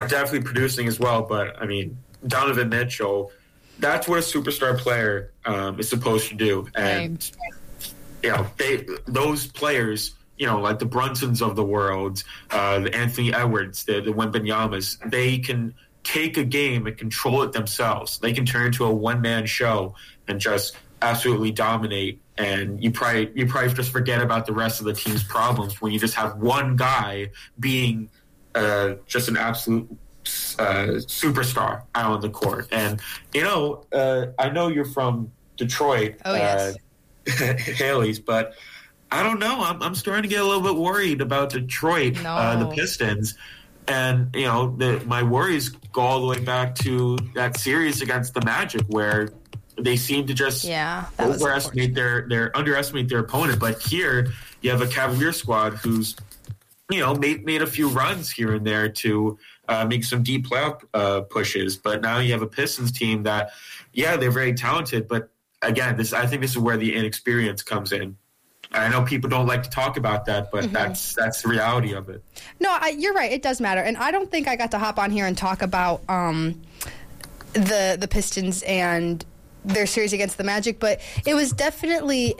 definitely producing as well. But, I mean, Donovan Mitchell, that's what a superstar player is supposed to do. And, those players, like the Brunsons of the world, the Anthony Edwards, the Wembanyamas, they can take a game and control it themselves. They can turn into a one-man show and just absolutely dominate. And you probably just forget about the rest of the team's problems when you just have one guy being just an absolute superstar out on the court. And, I know you're from Detroit, Haley's, but I don't know. I'm starting to get a little bit worried about Detroit, the Pistons. And, my worries go all the way back to that series against the Magic where they seem to just underestimate their opponent. But here you have a Cavalier squad who's, made a few runs here and there to make some deep playoff pushes. But now you have a Pistons team that, they're very talented. But again, I think this is where the inexperience comes in. I know people don't like to talk about that, but that's the reality of it. No, you're right. It does matter. And I don't think I got to hop on here and talk about the Pistons and their series against the Magic, but it was definitely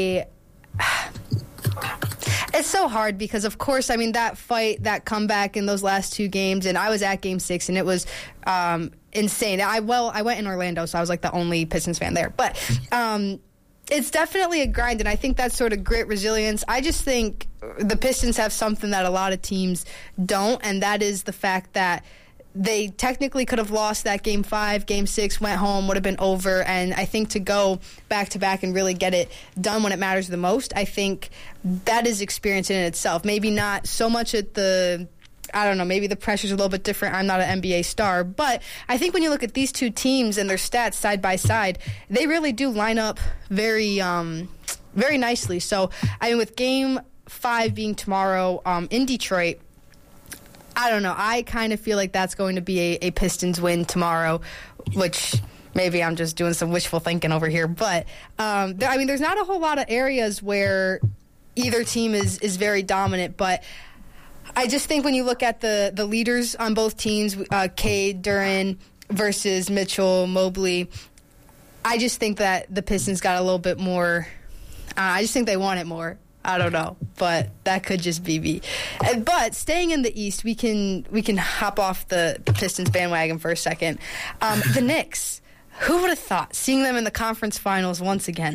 it's so hard because, of course, I mean, that fight, that comeback in those last two games, and I was at Game 6, and it was insane. I went in Orlando, so I was like the only Pistons fan there. But it's definitely a grind, and I think that's sort of grit, resilience. I just think the Pistons have something that a lot of teams don't, and that is the fact that they technically could have lost that Game 5, Game 6, went home, would have been over, and I think to go back-to-back and really get it done when it matters the most, I think that is experience in itself. Maybe not so much at maybe the pressure's a little bit different. I'm not an NBA star, but I think when you look at these two teams and their stats side by side, they really do line up very, very nicely. So, I mean, with Game 5 being tomorrow in Detroit, I don't know. I kind of feel like that's going to be a Pistons win tomorrow, which maybe I'm just doing some wishful thinking over here. But, there's not a whole lot of areas where either team is very dominant, but I just think when you look at the leaders on both teams, Cade, Duren versus Mitchell, Mobley, I just think that the Pistons got a little bit more. I just think they want it more. I don't know, but that could just be me. But staying in the East, we can hop off the Pistons bandwagon for a second. The Knicks, who would have thought seeing them in the conference finals once again?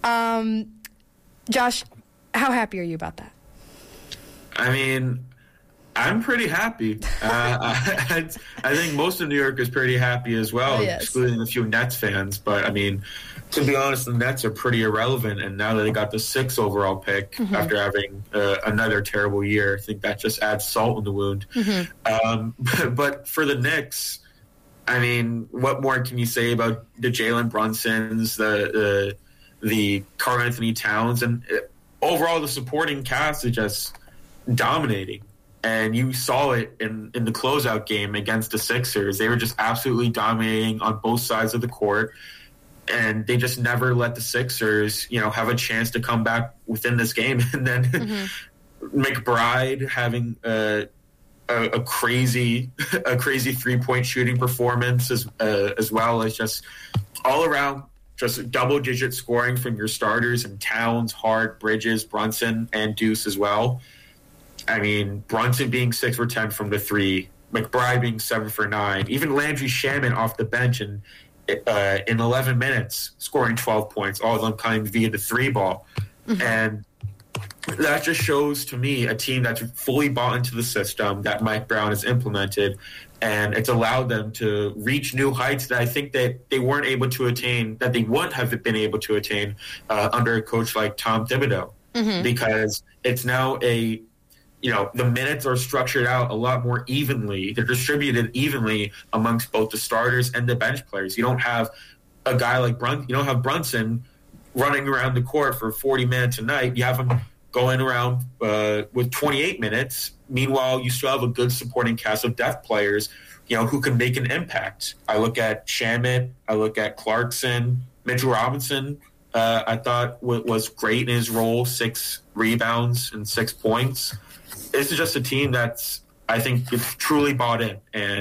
Josh, how happy are you about that? I mean, I'm pretty happy. I think most of New York is pretty happy as well, excluding a few Nets fans. But, I mean, to be honest, the Nets are pretty irrelevant. And now that they got the 6th overall pick after having another terrible year, I think that just adds salt in the wound. But for the Knicks, I mean, what more can you say about the Jalen Brunsons, the Karl Anthony Towns? And overall, the supporting cast is just dominating. And you saw it in the closeout game against the Sixers. They were just absolutely dominating on both sides of the court. And they just never let the Sixers, have a chance to come back within this game. And then McBride having a crazy 3-point shooting performance as well as just all around just double-digit scoring from your starters and Towns, Hart, Bridges, Brunson, and Deuce as well. I mean, Brunson being 6 for 10 from the 3, McBride being 7 for 9, even Landry Shamet off the bench in 11 minutes scoring 12 points, all of them coming via the 3-ball. And that just shows to me a team that's fully bought into the system that Mike Brown has implemented, and it's allowed them to reach new heights that I think that they weren't able to attain, that they wouldn't have been able to attain under a coach like Tom Thibodeau, because it's now the minutes are structured out a lot more evenly. They're distributed evenly amongst both the starters and the bench players. You don't have a guy like Brunson. You don't have Brunson running around the court for 40 minutes a night. You have him going around with 28 minutes. Meanwhile, you still have a good supporting cast of depth players, who can make an impact. I look at Shamet. I look at Clarkson. Mitchell Robinson, I thought was great in his role, 6 rebounds and 6 points. This is just a team that's, I think, it's truly bought in. And